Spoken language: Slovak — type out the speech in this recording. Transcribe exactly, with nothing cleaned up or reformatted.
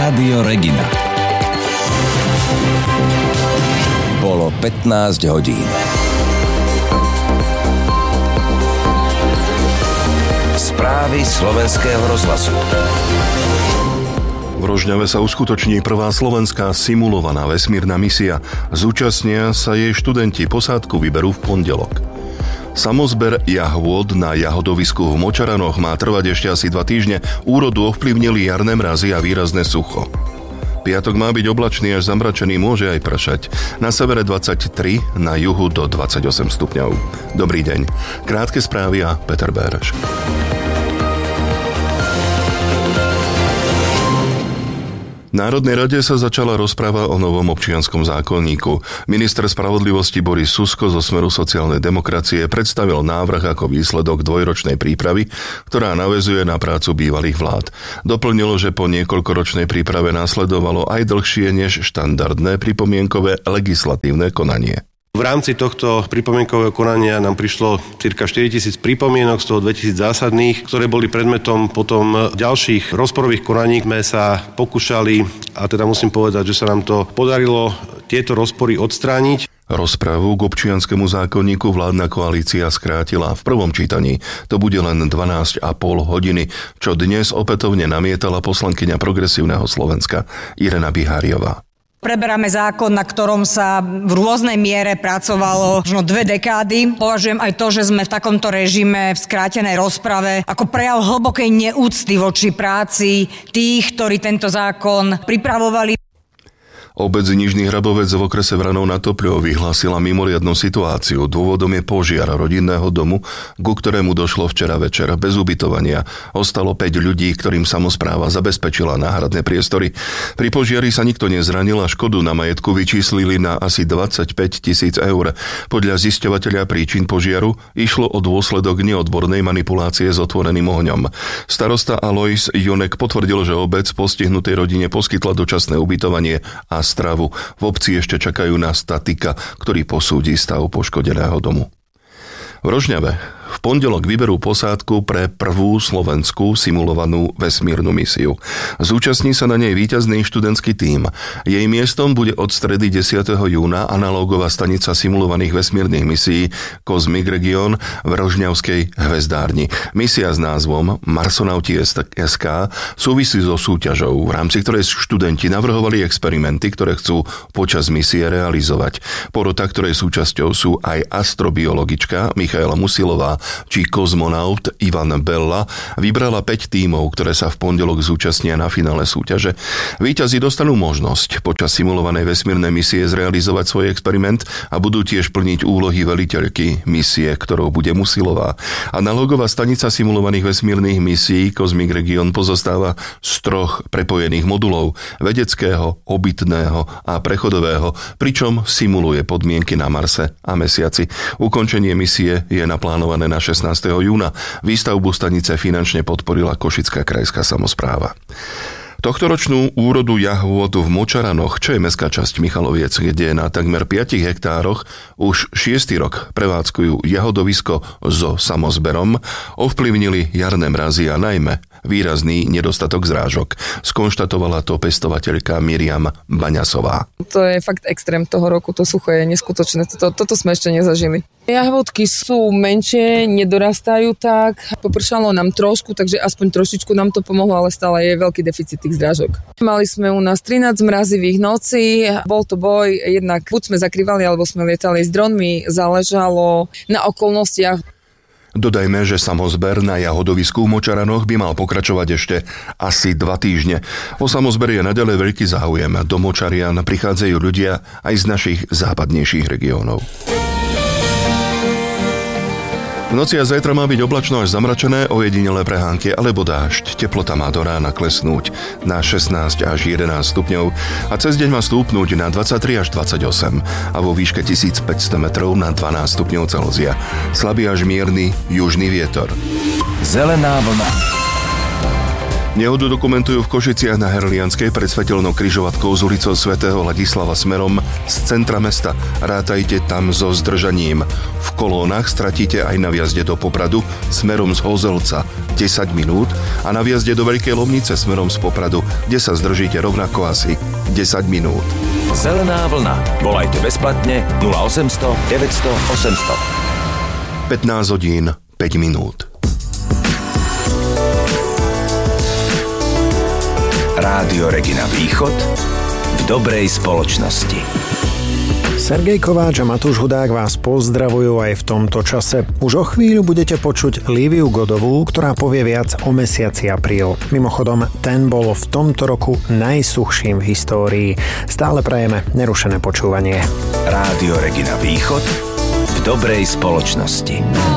Rádio Regina. Bolo pätnásť hodín. Správy slovenského rozhlasu. V Rožňave sa uskutoční prvá slovenská simulovaná vesmírna misia. Zúčastnia sa jej študenti, posádku vyberú v pondelok. Samozber jahôd na jahodovisku v Močaranoch má trvať ešte asi dva týždne. Úrodu ovplyvnili jarné mrazy a výrazné sucho. Piatok má byť oblačný až zamračený, môže aj pršať. Na severe dvadsaťtri, na juhu do dvadsaťosem stupňov. Dobrý deň. Krátke správy a Peter Béreš. V Národnej rade sa začala rozpráva o novom občianskom zákonníku. Minister spravodlivosti Boris Susko zo Smeru sociálnej demokracie predstavil návrh ako výsledok dvojročnej prípravy, ktorá naväzuje na prácu bývalých vlád. Doplnilo, že po niekoľkoročnej príprave následovalo aj dlhšie než štandardné pripomienkové legislatívne konanie. V rámci tohto pripomienkového konania nám prišlo cirka štyritisíc pripomienok, z toho dvetisíc zásadných, ktoré boli predmetom potom ďalších rozporových konaní. Sme sa pokúšali, a teda musím povedať, že sa nám to podarilo tieto rozpory odstrániť. Rozpravu k občianskému zákonníku vládna koalícia skrátila. V prvom čítaní to bude len dvanásť a pol hodiny, čo dnes opätovne namietala poslankyňa Progresívneho Slovenska Irena Biháriová. Preberáme zákon, na ktorom sa v rôznej miere pracovalo možno dve dekády. Považujem aj to, že sme v takomto režime v skrátenej rozprave ako prejav hlbokej neúcty voči práci tých, ktorí tento zákon pripravovali. Obec Nižný Hrabovec v okrese Vranov nad Topľou vyhlásila mimoriadnu situáciu. Dôvodom je požiar rodinného domu, ku ktorému došlo včera večer bez ubytovania. Ostalo päť ľudí, ktorým samospráva zabezpečila náhradné priestory. Pri požiari sa nikto nezranil a škodu na majetku vyčíslili na asi dvadsaťpäť tisíc eur. Podľa zisťovateľa príčin požiaru išlo o dôsledok neodbornej manipulácie s otvoreným ohňom. Starosta Alois Jonek potvrdil, že obec postihnutej rodine poskytla dočasné ubytovanie a stravu. V obci ešte čakajú na statika, ktorý posúdi stav poškodeného domu. V Rožňave v pondelok vyberú posádku pre prvú slovenskú simulovanú vesmírnu misiu. Zúčastní sa na nej víťazný študentský tím. Jej miestom bude od stredy desiateho júna analógová stanica simulovaných vesmírnych misií Cosmic Region v Rožňavskej hvezdárni. Misia s názvom Marsonauti es ká súvisí so súťažou, v rámci ktorej študenti navrhovali experimenty, ktoré chcú počas misie realizovať. Porota, ktorej súčasťou sú aj astrobiologička Michaela Musilová či kozmonaut Ivan Bella, vybrala päť tímov, ktoré sa v pondelok zúčastnia na finále súťaže. Víťazi dostanú možnosť počas simulovanej vesmírnej misie zrealizovať svoj experiment a budú tiež plniť úlohy veliteľky misie, ktorou bude Musilová. Analogová stanica simulovaných vesmírnych misií Cosmic Region pozostáva z troch prepojených modulov: vedeckého, obytného a prechodového, pričom simuluje podmienky na Marse a Mesiaci. Ukončenie misie je naplánované na šestnásteho júna. Výstavbu stanice finančne podporila Košická krajská samospráva. Tohtoročnú úrodu jahôd v Močaranoch, čo je mestská časť Michaloviec, kde na takmer piatich hektároch už šiesty rok prevádzkujú jahodovisko so samozberom, ovplyvnili jarné mrazy a najmä výrazný nedostatok zrážok. Skonštatovala to pestovateľka Miriam Baňasová. To je fakt extrém toho roku, to sucho je neskutočné, toto, toto sme ešte nezažili. Jahodky sú menšie, nedorastajú tak, popršalo nám trošku, takže aspoň trošičku nám to pomohlo, ale stále je veľký deficit tých zrážok. Mali sme u nás trinásť mrazivých nocí, bol to boj, jednak buď sme zakrývali, alebo sme lietali s dronmi, záležalo na okolnostiach. Dodajme, že samozber na jahodovisku v Močaranoch by mal pokračovať ešte asi dva týždne. O samozber je naďalej veľký záujem. Do Močarian prichádzajú ľudia aj z našich západnejších regiónov. V noci a zajtra má byť oblačno až zamračené, ojedinelé prehánky alebo dážď. Teplota má do rána klesnúť na šestnásť až jedenásť stupňov a cez deň má stúpnúť na dvadsaťtri až dvadsaťosem a vo výške tisícpäťsto metrov na dvanásť stupňov Celzia. Slabý až mierny južný vietor. Zelená vlna. Nehodu dokumentujú v Košiciach na Herlianskej pred svetelnou križovatkou z ulicou svätého Ladislava smerom z centra mesta. Rátajte tam so zdržaním. V kolónach stratíte aj na vjazde do Popradu smerom z Hozelca desať minút a na vjazde do Veľkej Lomnice smerom z Popradu, kde sa zdržíte rovnako asi desať minút. Zelená vlna. Volajte bezplatne nula osemsto deväťsto osemsto. pätnásť hodín päť minút. Rádio Regina Východ v dobrej spoločnosti. Sergej Kováč a Matúš Hudák vás pozdravujú aj v tomto čase. Už o chvíľu budete počuť Líviu Godovú, ktorá povie viac o mesiaci apríl. Mimochodom, ten bol v tomto roku najsuchším v histórii. Stále prajeme nerušené počúvanie. Rádio Regina Východ v dobrej spoločnosti.